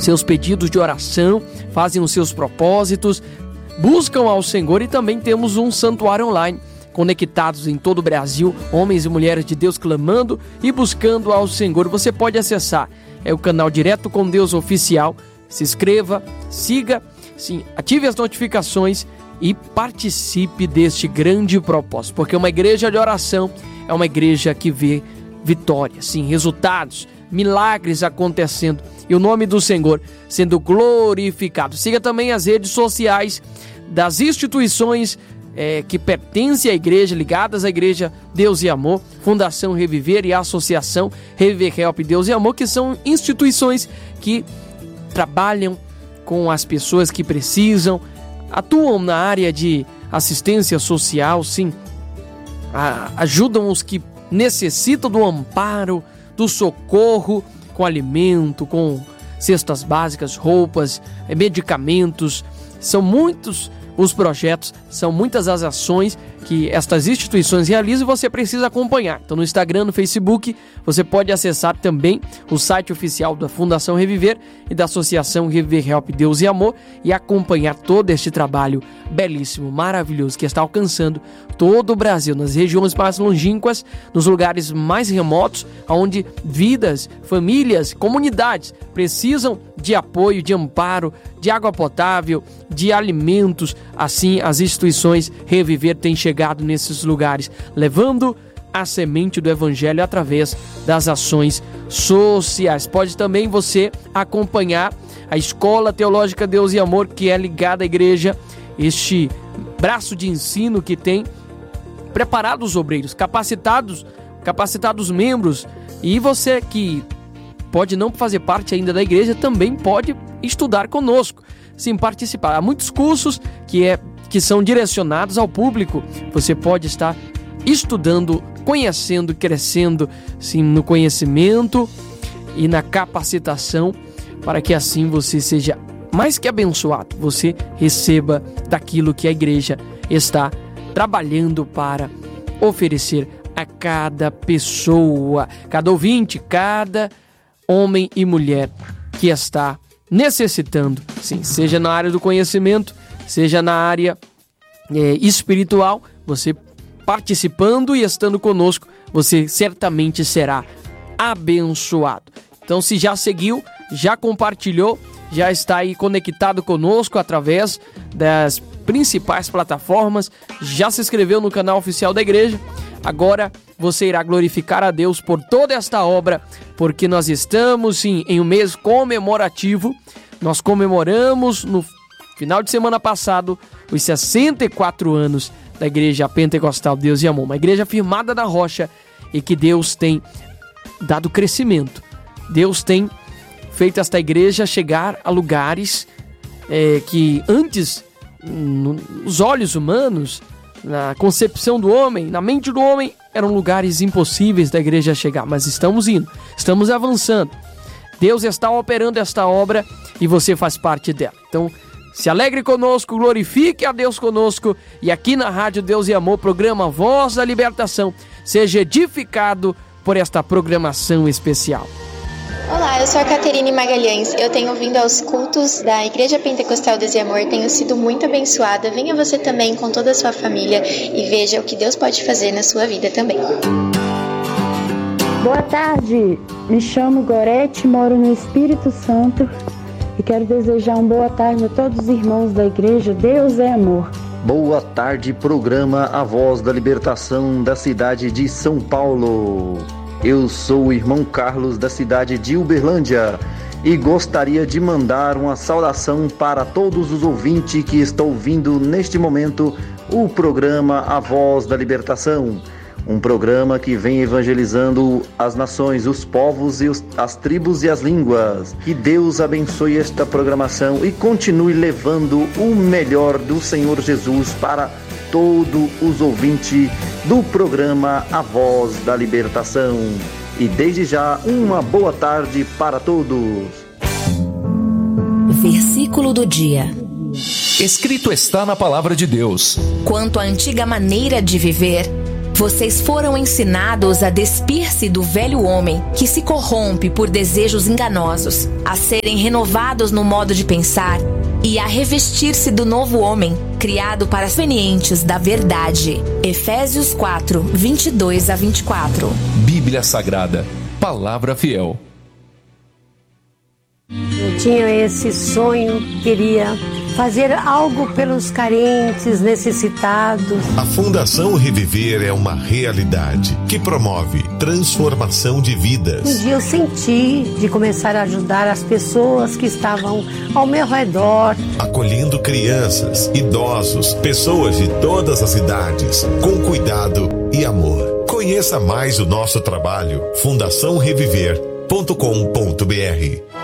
seus pedidos de oração, fazem os seus propósitos, buscam ao Senhor. E também temos um santuário online, conectados em todo o Brasil, homens e mulheres de Deus clamando e buscando ao Senhor. Você pode acessar o canal Direto com Deus Oficial. Se inscreva, siga, sim, ative as notificações e participe deste grande propósito, porque uma igreja de oração é uma igreja que vê vitória, sim, resultados, milagres acontecendo e o nome do Senhor sendo glorificado. Siga também as redes sociais das instituições que pertencem à igreja, ligadas à igreja Deus e Amor, Fundação Reviver e a Associação Reviver Help Deus e Amor, que são instituições que trabalham com as pessoas que precisam, atuam na área de assistência social, sim, ajudam os que necessitam do amparo, do socorro, com alimento, com cestas básicas, roupas, medicamentos. São muitos os projetos, são muitas as ações que estas instituições realizam e você precisa acompanhar. Então no Instagram, no Facebook, você pode acessar também o site oficial da Fundação Reviver e da Associação Reviver Help Deus e Amor e acompanhar todo este trabalho belíssimo, maravilhoso, que está alcançando todo o Brasil, nas regiões mais longínquas, nos lugares mais remotos, onde vidas, famílias, comunidades precisam de apoio, de amparo, de água potável, de alimentos. Assim, as instituições Reviver têm chegado nesses lugares, levando a semente do Evangelho através das ações sociais. Pode também você acompanhar a Escola Teológica Deus e Amor, que é ligada à igreja, este braço de ensino que tem preparado os obreiros, capacitados membros. E você que pode não fazer parte ainda da igreja, também pode estudar conosco, sim, participar. Há muitos cursos que são direcionados ao público. Você pode estar estudando, conhecendo, crescendo, sim, no conhecimento e na capacitação, para que assim você seja mais que abençoado, você receba daquilo que a igreja está trabalhando para oferecer a cada pessoa, cada ouvinte, cada homem e mulher que está necessitando, sim, seja na área do conhecimento, seja na área espiritual. Você participando e estando conosco, você certamente será abençoado. Então, se já seguiu, já compartilhou, já está aí conectado conosco através das principais plataformas, já se inscreveu no canal oficial da igreja, agora você irá glorificar a Deus por toda esta obra, porque nós estamos, sim, em um mês comemorativo. Nós comemoramos no final de semana passado os 64 anos da Igreja Pentecostal Deus e Amor, uma igreja firmada na rocha e que Deus tem dado crescimento. Deus tem feito esta igreja chegar a lugares que antes, nos olhos humanos, na concepção do homem, na mente do homem, eram lugares impossíveis da igreja chegar, mas estamos indo, estamos avançando. Deus está operando esta obra e você faz parte dela. Então, se alegre conosco, glorifique a Deus conosco, e aqui na Rádio Deus e Amor, programa Voz da Libertação, seja edificado por esta programação especial. Olá, eu sou a Caterine Magalhães, eu tenho vindo aos cultos da Igreja Pentecostal Deus e Amor, tenho sido muito abençoada. Venha você também com toda a sua família e veja o que Deus pode fazer na sua vida também. Boa tarde, me chamo Gorete, moro no Espírito Santo e quero desejar uma boa tarde a todos os irmãos da Igreja Deus é Amor. Boa tarde, programa A Voz da Libertação da cidade de São Paulo. Eu sou o irmão Carlos da cidade de Uberlândia e gostaria de mandar uma saudação para todos os ouvintes que estão ouvindo neste momento o programa A Voz da Libertação. Um programa que vem evangelizando as nações, os povos, as tribos e as línguas. Que Deus abençoe esta programação e continue levando o melhor do Senhor Jesus para todos os ouvintes do programa A Voz da Libertação. E desde já, uma boa tarde para todos. Versículo do dia. Escrito está na palavra de Deus: quanto à antiga maneira de viver, Vocês foram ensinados a despir-se do velho homem, que se corrompe por desejos enganosos, a serem renovados no modo de pensar e a revestir-se do novo homem, criado para as convenientes da verdade. Efésios 4, 22 a 24. Bíblia Sagrada, Palavra Fiel. Eu tinha esse sonho, queria fazer algo pelos carentes, necessitados. A Fundação Reviver é uma realidade que promove transformação de vidas. Um dia eu senti de começar a ajudar as pessoas que estavam ao meu redor. Acolhendo crianças, idosos, pessoas de todas as idades, com cuidado e amor. Conheça mais o nosso trabalho, fundaçãoreviver.com.br.